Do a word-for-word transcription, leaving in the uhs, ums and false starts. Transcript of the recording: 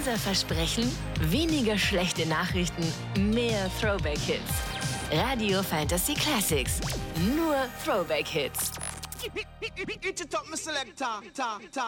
Unser Versprechen? Weniger schlechte Nachrichten, mehr Throwback-Hits. Radio Fantasy Classics. Nur Throwback-Hits.